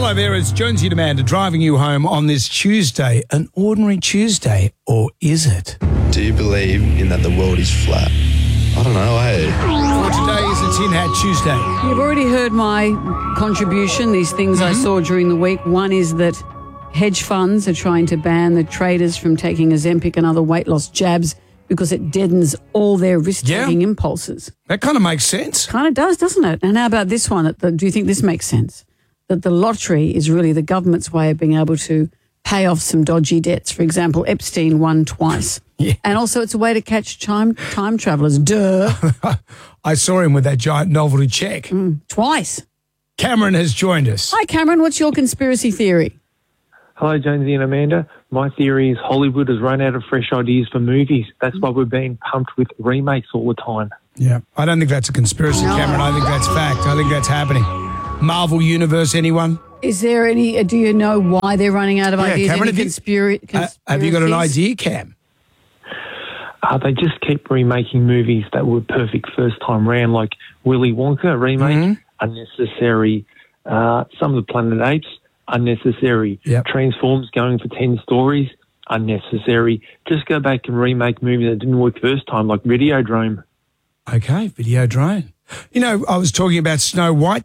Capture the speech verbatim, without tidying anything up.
Hello there, it's Jonesy and Amanda driving you home on this Tuesday. An ordinary Tuesday, or is it? Do you believe in that the world is flat? I don't know, hey. For today is a Tin Hat Tuesday. You've already heard my contribution, these things mm-hmm. I saw during the week. One is that hedge funds are trying to ban the traders from taking Ozempic and other weight loss jabs because it deadens all their risk-taking yeah. impulses. That kind of makes sense. Kind of does, doesn't it? And how about this one? Do you think this makes sense? That the lottery is really the government's way of being able to pay off some dodgy debts. For example, Epstein won twice. Yeah. And also it's a way to catch time time travellers. Duh. I saw him with that giant novelty check. Mm, twice. Cameron has joined us. Hi, Cameron. What's your conspiracy theory? Hello, Jonesy and Amanda. My theory is Hollywood has run out of fresh ideas for movies. That's why we're being pumped with remakes all the time. Yeah. I don't think that's a conspiracy, no. Cameron. I think that's fact. I think that's happening. Marvel Universe, anyone? Is there any, do you know why they're running out of yeah, ideas? Cameron, any have, conspira- you, uh, have you got an idea, Cam? Uh, they just keep remaking movies that were perfect first time round, like Willy Wonka remake, mm-hmm. unnecessary. Uh, some of the Planet Apes, unnecessary. Yep. Transformers going for ten stories, unnecessary. Just go back and remake movies that didn't work first time, like Videodrome. Okay, Videodrome. You know, I was talking about Snow White